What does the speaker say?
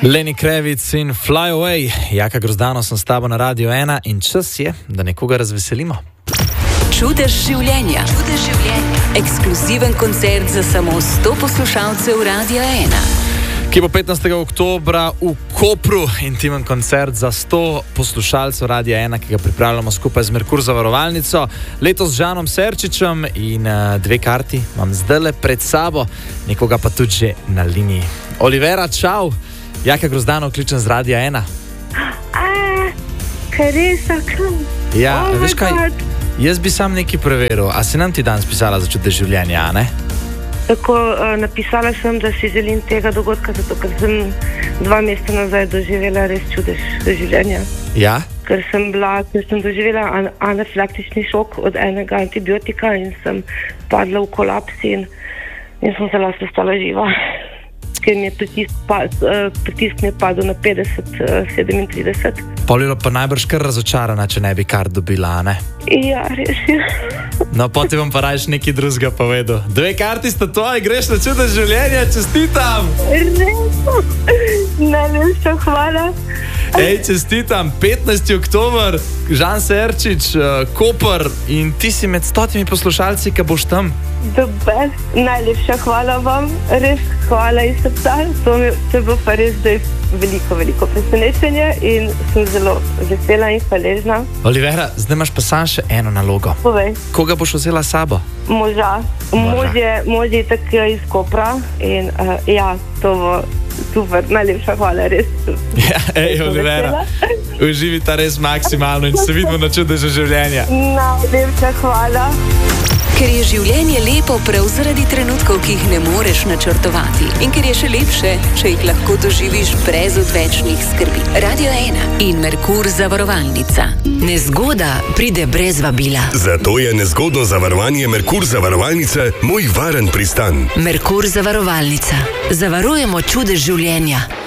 Lenny Kravitz in Fly Away. Jaka Grozdano sem s tabo na Radio 1 in čas je, da nekoga razveselimo. Čudež življenja. Ekskluziven koncert za samo 100 poslušalcev Radio 1. Ki bo 15. oktobra v Kopru, intimen koncert za 100 poslušalcev Radia 1, ki ga pripravljamo skupaj z Merkur zavarovalnico, letos z Žanom Serčičem in 2 karti imam zdajle pred sabo, nekoga pa tudi že na liniji. Olivera, čau! Jaka Grozdano kličem z Radia 1. Karesa, kam? Ja, veš kaj, jaz bi sam nekaj preveril. A si nam ti danes pisala za čudež življenja, a ne? Tako, napisala sem, da si želim tega dogodka, zato ker sem 2 meseca nazaj doživela res čudež življenja. Ja? Ker sem doživela anafilaktični šok od enega antibiotika in sem padla v kolaps in sem se lahko stala živa. Ker mi je pritisk mi je padel na 50-37. Polilo pa najbrž kar razočarana, če ne bi kar dobila, ne? Ja, res je. No, potem bom pa rajš nekaj drugega povedal. 2 karti sta tvoje, greš na čudež življenja, čestitam! Res, najlepša hvala. Ej, čestitam, 15. oktober, Žan Serčič, Koper in ti si med 100 poslušalci, ki boš tam. Dober, najlepša hvala vam, res hvala iz srca. To bo pa res zdaj veliko presenečenje in sem zelo vesela in hvaležna. Olivera, zdaj imaš pa sam še eno nalogo. Povej. Koga boš vzela s sabo? Moža. Mož je tako iz Kopra in ja, to bo super, najlepša hvala, res. Ja, ej, Olivera, uživita res maksimalno in se vidimo na čudežu življenja. Najlepša hvala. Ker je življenje lepo prav zaradi trenutkov, ki jih ne moreš načrtovati. In ker je še lepše, če jih lahko doživiš brez odvečnih skrbi. Radio 1 in Merkur zavarovalnica. Nezgoda pride brez vabila. Zato je nezgodno zavarovanje Merkur zavarovalnice moj varen pristan. Merkur zavarovalnica. Zavarujemo čudež življenja.